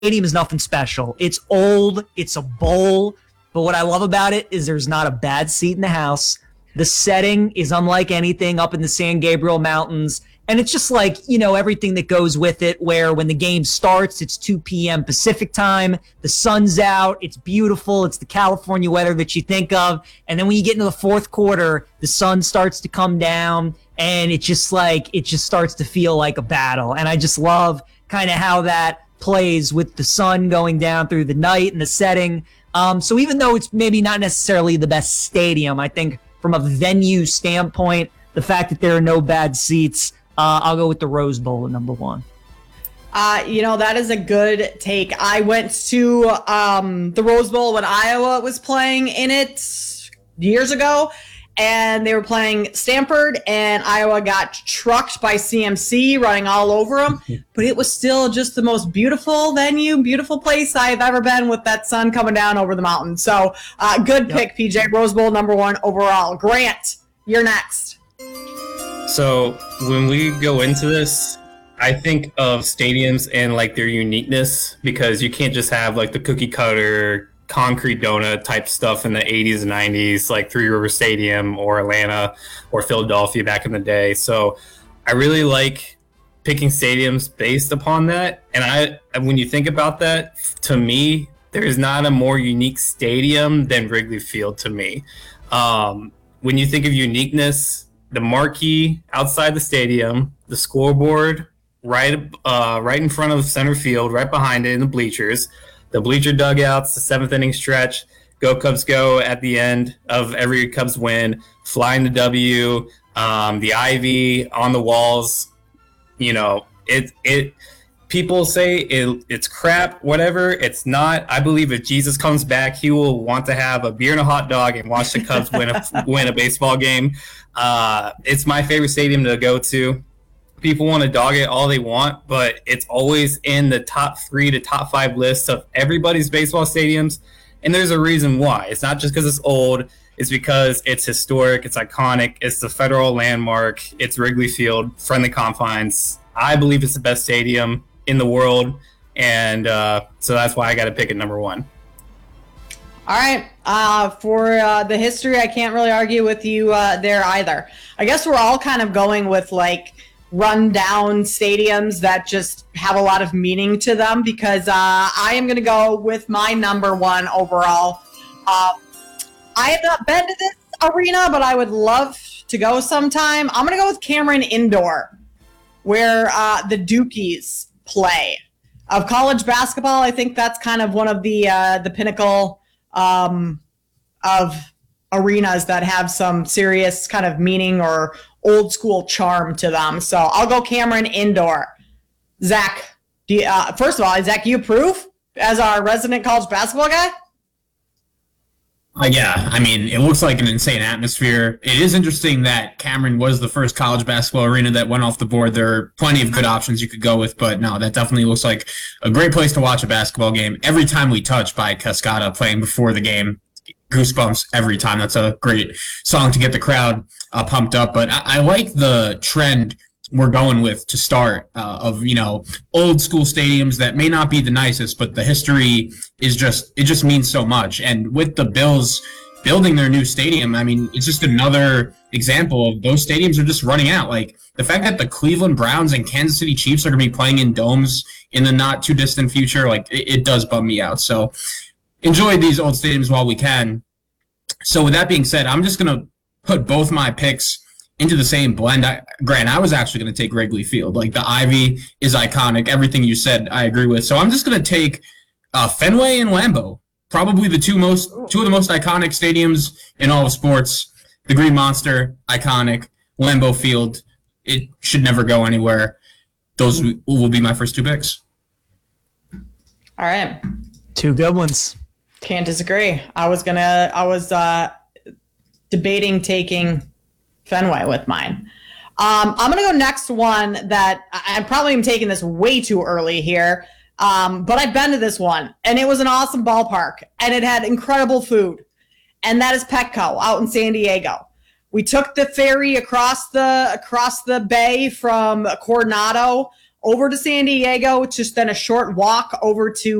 stadium is nothing special. It's old. It's a bowl. But what I love about it is there's not a bad seat in the house. The setting is unlike anything up in the San Gabriel Mountains. And it's just like, everything that goes with it, where when the game starts, it's 2 p.m. Pacific time. The sun's out. It's beautiful. It's the California weather that you think of. And then when you get into the fourth quarter, the sun starts to come down. And it just starts to feel like a battle. And I just love kind of how that plays with the sun going down through the night and the setting. So even though it's maybe not necessarily the best stadium, I think from a venue standpoint, the fact that there are no bad seats, I'll go with the Rose Bowl at number one. That is a good take. I went to the Rose Bowl when Iowa was playing in it years ago, and they were playing Stanford, and Iowa got trucked by CMC running all over them. But it was still just the most beautiful venue, beautiful place I've ever been, with that sun coming down over the mountain. So good pick, PJ. Rose Bowl number one overall. Grant, you're next. So when we go into this, I think of stadiums and like their uniqueness, because you can't just have like the cookie cutter concrete donut type stuff in the 80s and 90s, like Three River Stadium or Atlanta or Philadelphia back in the day. So I really like picking stadiums based upon that. And when you think about that, to me, there is not a more unique stadium than Wrigley Field to me. When you think of uniqueness, the marquee outside the stadium, the scoreboard right in front of center field, right behind it in the bleachers, the bleacher dugouts, the seventh inning stretch, go Cubs go at the end of every Cubs win, flying the W, the ivy on the walls. People say it's crap, whatever. It's not. I believe if Jesus comes back, he will want to have a beer and a hot dog and watch the Cubs win a baseball game. It's my favorite stadium to go to. People want to dog it all they want, but it's always in the top 3 to top 5 lists of everybody's baseball stadiums. And there's a reason why. It's not just because it's old. It's because it's historic. It's iconic. It's the federal landmark. It's Wrigley Field, friendly confines. I believe it's the best stadium in the world. And so that's why I got to pick it number one. All right. For the history, I can't really argue with you there either. I guess we're all kind of going with like run-down stadiums that just have a lot of meaning to them, because I am going to go with my number one overall. I have not been to this arena, but I would love to go sometime. I'm going to go with Cameron Indoor, where the Dukies play. Of college basketball, I think that's kind of one of the pinnacle of arenas that have some serious kind of meaning or old school charm to them. So I'll go Cameron Indoor. Zach, first of all, Zach, you approve as our resident college basketball guy? Yeah, I mean, it looks like an insane atmosphere. It is interesting that Cameron was the first college basketball arena that went off the board. There are plenty of good options you could go with, but no, that definitely looks like a great place to watch a basketball game. Every Time We Touch by Cascada playing before the game, goosebumps every time. That's a great song to get the crowd pumped up. But I like the trend we're going with to start of, old school stadiums that may not be the nicest, but the history is just means so much. And with the Bills building their new stadium, I mean, it's just another example of those stadiums are just running out. Like the fact that the Cleveland Browns and Kansas City Chiefs are going to be playing in domes in the not too distant future, like it does bum me out. So enjoy these old stadiums while we can. So with that being said, I'm just going to put both my picks into the same blend. Grant, I was actually going to take Wrigley Field. Like the ivy is iconic. Everything you said, I agree with. So I'm just going to take Fenway and Lambeau, probably two of the most iconic stadiums in all of sports. The Green Monster, iconic. Lambeau Field, it should never go anywhere. Those will be my first two picks. All right. Two good ones. Can't disagree. I was debating taking Fenway with mine. I'm going to go next one that I'm probably taking this way too early here. But I've been to this one and it was an awesome ballpark and it had incredible food. And that is Petco out in San Diego. We took the ferry across the bay from Coronado over to San Diego. It's just then a short walk over to